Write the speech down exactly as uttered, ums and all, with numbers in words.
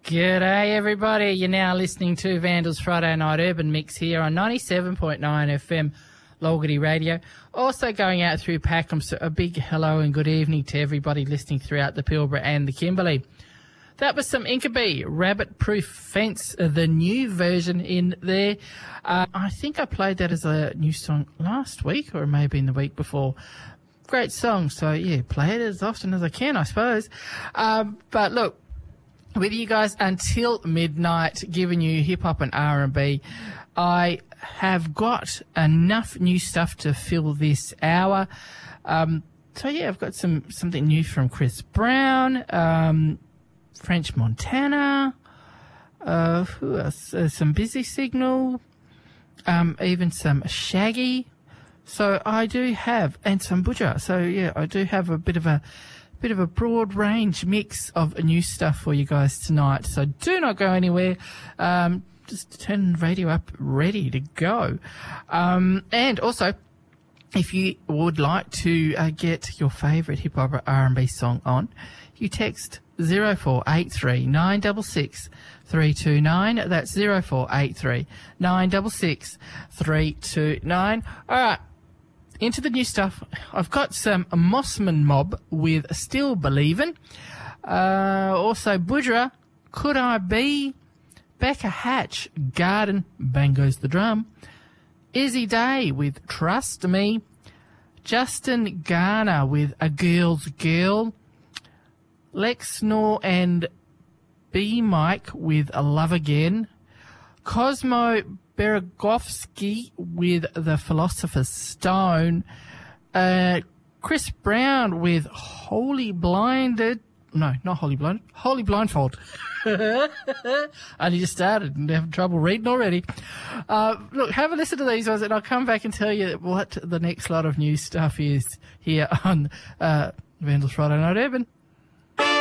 G'day, everybody. You're now listening to Vandals Friday Night Urban Mix here on ninety-seven point nine F M Lolgity Radio. Also going out through Packham, so a big hello and good evening to everybody listening throughout the Pilbara and the Kimberley. That was some Inkabee, Rabbit Proof Fence, the new version in there. Uh, I think I played that as a new song last week or maybe in the week before. Great song, so yeah, play it as often as I can, I suppose. Um, but look, with you guys until midnight, giving you hip-hop and R and B. I have got enough new stuff to fill this hour. Um, so, yeah, I've got some something new from Chris Brown, um, French Montana, uh, who else? Uh, some Busy Signal, um, even some Shaggy. So I do have, and some Butcher. So, yeah, I do have a bit of a bit of a broad range mix of new stuff for you guys tonight. So do not go anywhere. Um, just turn the radio up, ready to go. Um, and also, if you would like to uh, get your favourite hip-hop or R and B song on, you text zero four eight three nine six six three two nine. That's zero four eight three nine six six three two nine. All right. Into the new stuff. I've got some Mossman Mob with Still Believin'. Uh, also, Budra, Could I Be? Becca Hatch, Garden, Bang Goes the Drum. Izzy Day with Trust Me. Justin Garner with A Girl's Girl. Lex Nor and B Mike with A Love Again. Cosmo Beregovsky with The Philosopher's Stone. Uh, Chris Brown with Holy Blinded. No, not Holy Blinded. Holy Blindfold. Only just started and having trouble reading already. Uh, look, have a listen to these ones and I'll come back and tell you what the next lot of new stuff is here on uh, Vandals Friday Night Urban.